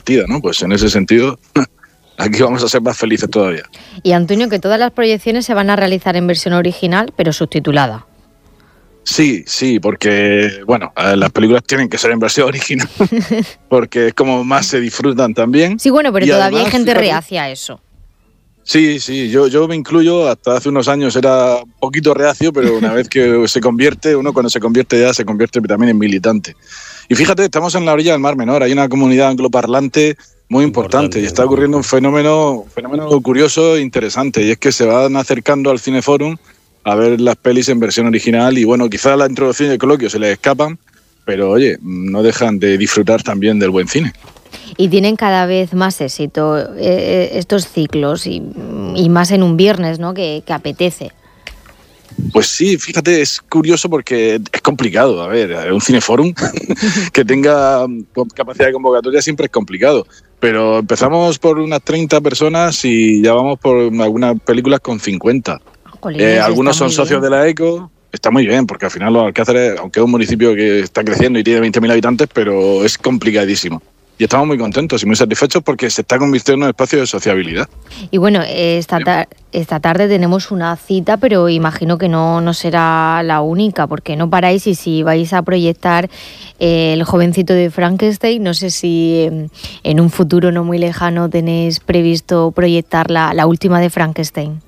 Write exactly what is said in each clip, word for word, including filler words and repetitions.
divertida, ¿no? Pues en ese sentido, aquí vamos a ser más felices todavía. Y Antonio, que todas las proyecciones se van a realizar en versión original, pero subtitulada. Sí, sí, porque, bueno, las películas tienen que ser en versión original, porque es como más se disfrutan también. Sí, bueno, pero y todavía además, hay gente fíjate, reacia a eso. Sí, sí, yo, yo me incluyo, hasta hace unos años era un poquito reacio, pero una vez que se convierte, uno cuando se convierte ya se convierte también en militante. Y fíjate, estamos en la orilla del Mar Menor, hay una comunidad angloparlante muy importante, importante y está ocurriendo un fenómeno, un fenómeno curioso e interesante, y es que se van acercando al Cineforum a ver las pelis en versión original y bueno, quizás la introducción y el coloquio se les escapan, pero oye, no dejan de disfrutar también del buen cine. Y tienen cada vez más éxito eh, estos ciclos y, y más en un viernes, ¿no? Que, que apetece. Pues sí, fíjate, es curioso porque es complicado. A ver, un cineforum que tenga capacidad de convocatoria siempre es complicado. Pero empezamos por unas treinta personas y ya vamos por algunas películas con cincuenta. Jolín, eh, algunos son socios bien de la ECO. Está muy bien, porque al final los Alcázares, aunque es un municipio que está creciendo y tiene veinte mil habitantes, pero es complicadísimo. Y estamos muy contentos y muy satisfechos porque se está convirtiendo en un espacio de sociabilidad. Y bueno, esta, tar- esta tarde tenemos una cita, pero imagino que no, no será la única, porque no paráis y si vais a proyectar eh, El jovencito de Frankenstein, no sé si eh, en un futuro no muy lejano tenéis previsto proyectar la, la última de Frankenstein.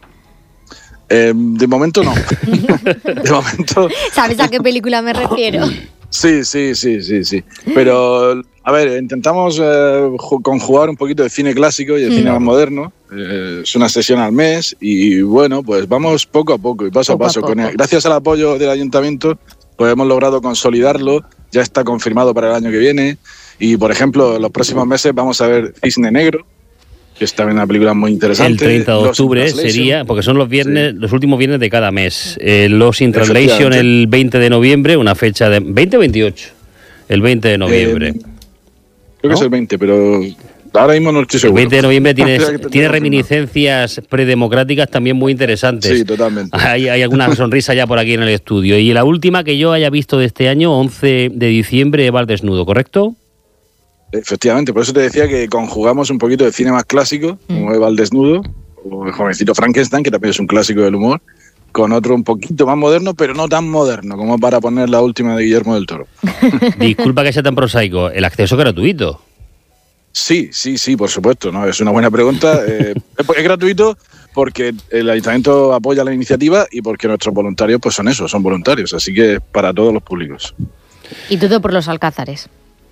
Eh, de momento no. De momento... ¿Sabes a qué película me refiero? Sí, sí, sí, sí, sí. Pero, a ver, intentamos eh, conjugar un poquito de cine clásico y de mm. cine más moderno. Eh, es una sesión al mes y, bueno, pues vamos poco a poco y paso poco a paso. A con el, gracias al apoyo del ayuntamiento, pues hemos logrado consolidarlo. Ya está confirmado para el año que viene. Y, por ejemplo, en los próximos meses vamos a ver Cisne Negro, que es también una película muy interesante. El treinta de octubre sería, porque son los viernes, sí. los últimos viernes de cada mes. Eh, Lost in Translation el veinte de noviembre, una fecha de... ¿veinte o veintiocho? El veinte de noviembre. Eh, creo ¿no? que es el veinte, pero ahora mismo no estoy seguro. El veinte de noviembre tiene, tiene reminiscencias predemocráticas también muy interesantes. Sí, totalmente. Hay, hay alguna sonrisa ya por aquí en el estudio. Y la última que yo haya visto de este año, once de diciembre, Eva al desnudo, ¿correcto? Efectivamente, por eso te decía que conjugamos un poquito de cine más clásico, como Eva al desnudo, o El jovencito Frankenstein, que también es un clásico del humor, con otro un poquito más moderno, pero no tan moderno como para poner la última de Guillermo del Toro. Disculpa que sea tan prosaico, ¿el acceso es gratuito? Sí, sí, sí, por supuesto, ¿no? Es una buena pregunta. Eh, es, es gratuito porque el ayuntamiento apoya la iniciativa y porque nuestros voluntarios pues son eso, son voluntarios, así que es para todos los públicos. Y todo por los Alcázares.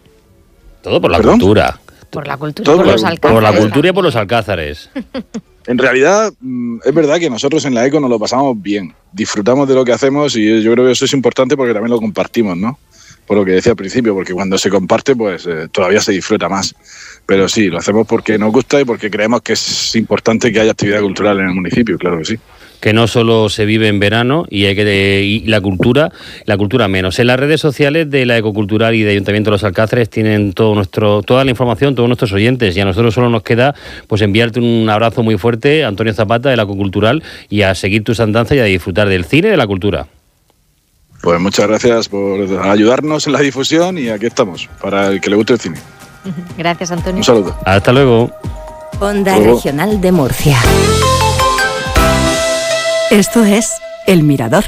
Todo por la ¿Perdón? cultura. Por la cultura, Todo por la, los Alcázares. Por la cultura y por los Alcázares. En realidad, es verdad que nosotros en la ECO nos lo pasamos bien. Disfrutamos de lo que hacemos y yo creo que eso es importante porque también lo compartimos, ¿no? Por lo que decía al principio, porque cuando se comparte, pues eh, todavía se disfruta más. Pero sí, lo hacemos porque nos gusta y porque creemos que es importante que haya actividad cultural en el municipio, claro que sí. Que no solo se vive en verano y hay que y la cultura, la cultura menos. En las redes sociales de la Ecocultural y de Ayuntamiento de los Alcázares tienen todo nuestro, toda la información, todos nuestros oyentes, y a nosotros solo nos queda pues enviarte un abrazo muy fuerte, Antonio Zapata, de la Ecocultural, y a seguir tus andanzas y a disfrutar del cine y de la cultura. Pues muchas gracias por ayudarnos en la difusión y aquí estamos, para el que le guste el cine. Gracias, Antonio. Un saludo. Hasta luego. Onda Regional de Murcia. Esto es El Mirador.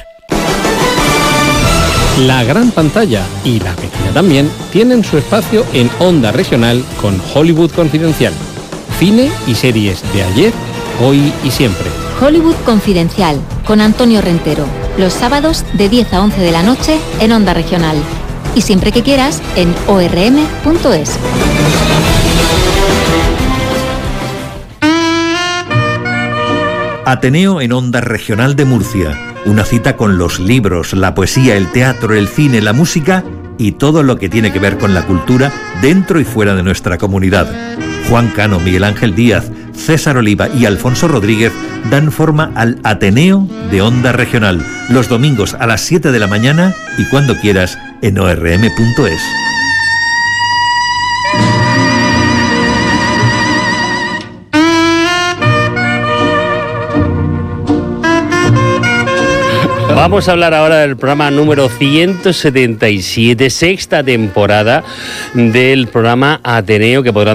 La gran pantalla y la pequeña también tienen su espacio en Onda Regional con Hollywood Confidencial. Cine y series de ayer, hoy y siempre. Hollywood Confidencial con Antonio Rentero. Los sábados de diez a once de la noche en Onda Regional. Y siempre que quieras en o r m punto es. Ateneo en Onda Regional de Murcia. Una cita con los libros, la poesía, el teatro, el cine, la música y todo lo que tiene que ver con la cultura dentro y fuera de nuestra comunidad. Juan Cano, Miguel Ángel Díaz, César Oliva y Alfonso Rodríguez dan forma al Ateneo de Onda Regional. Los domingos a las siete de la mañana y cuando quieras en o r m punto es. Vamos a hablar ahora del programa número ciento setenta y siete, sexta temporada del programa Ateneo, que podrán